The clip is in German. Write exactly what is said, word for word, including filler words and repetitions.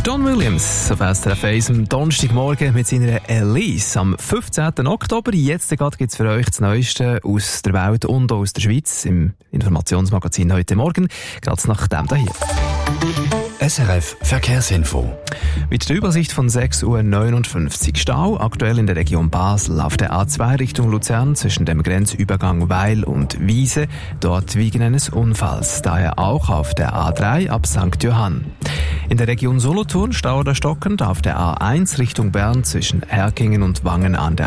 Don Williams auf S R F eins am Donnerstagmorgen mit seiner Elise am fünfzehnten Oktober. Jetzt gibt es für euch das Neueste aus der Welt und auch aus der Schweiz im Informationsmagazin heute Morgen. Gerade nach dem hier. S R F Verkehrsinfo. Mit der Übersicht von sechs Uhr neunundfünfzig. Stau aktuell in der Region Basel auf der A zwei Richtung Luzern zwischen dem Grenzübergang Weil und Wiese, dort wegen eines Unfalls. Daher auch auf der A drei ab Sankt Johann. In der Region Solothurn Stau oder stockend auf der A eins Richtung Bern zwischen Herkingen und Wangen an der